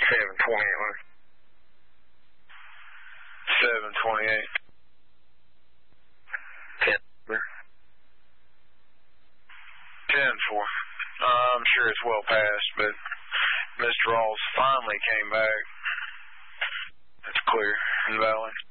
728. 10-4. I'm sure it's well past, but Mr. Rawls finally came back. It's clear and valid.